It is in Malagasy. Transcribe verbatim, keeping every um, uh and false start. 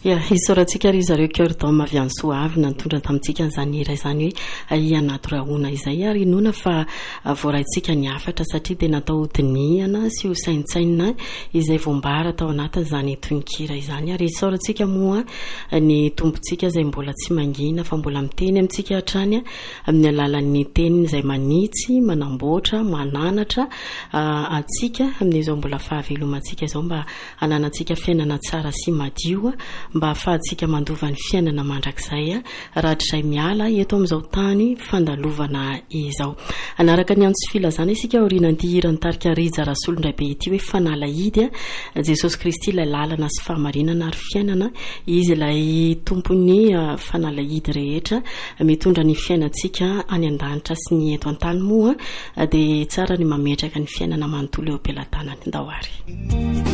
Ya hisoratsika ry zareo cœur d'homme avy any Soavy nantondra tamintsika an'izany hira izany hoe ia natorahona izay ary nona fa voaraitsika ny afatra satria dia natao dinihana sy ho saintsaina izay voambara tao anatin'izany tononkira izany ary hisoratsika moa ny tompontsika izay mbola tsy mangina fa mbola miteny amintsika hatrany amin'ny alalan'ny teniny izay manitsy manamboatra mananatra atsika amin'izao mbola fahavelomantsika izao mba hananantsika fiainana tsara sy madio mba ahafahantsika mandova ny fiainana mandrakizay rahatrizay miala eto amin'izao tany fandalovana izao. Anaraka ny antso filazana isika aorianan'ity hira nitarika Rija Rasolondraibe ity hoe fanalahidy Jesosy Kristy ilay lalana sy fahamarinana ary fiainana izy ilay tompony fanalahidy rehetra mitondra ny fiainantsika any an-danitra sy ny eto an-tany moa dia tsara ny mametraka ny fiainana manontolo eo am-pelantanany. Ndao ary